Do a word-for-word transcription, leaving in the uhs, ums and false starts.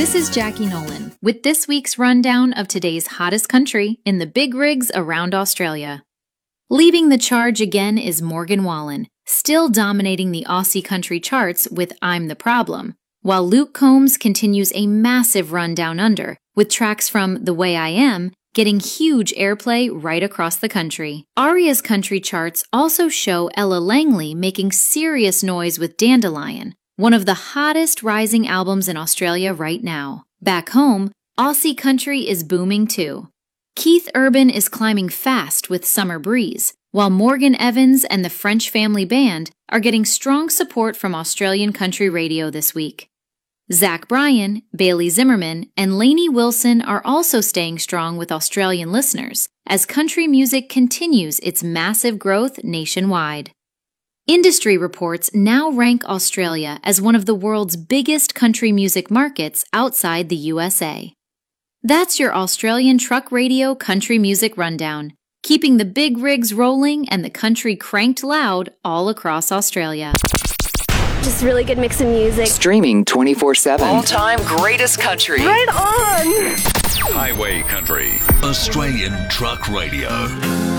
This is Jackie Nolan with this week's rundown of today's hottest country in the big rigs around Australia. Leading the charge again is Morgan Wallen, still dominating the Aussie country charts with I'm the Problem, while Luke Combs continues a massive run down under, with tracks from The Way I Am getting huge airplay right across the country. Aria's country charts also show Ella Langley making serious noise with Dandelion, one of the hottest rising albums in Australia right now. Back home, Aussie country is booming too. Keith Urban is climbing fast with Summer Breeze, while Morgan Evans and the French Family Band are getting strong support from Australian country radio this week. Zach Bryan, Bailey Zimmerman, and Lainey Wilson are also staying strong with Australian listeners as country music continues its massive growth nationwide. Industry reports now rank Australia as one of the world's biggest country music markets outside the U S A. That's your Australian Truck Radio Country Music Rundown, keeping the big rigs rolling and the country cranked loud all across Australia. Just really good mix of music. Streaming twenty-four seven. All-time greatest country. Right on! Highway Country. Australian Truck Radio.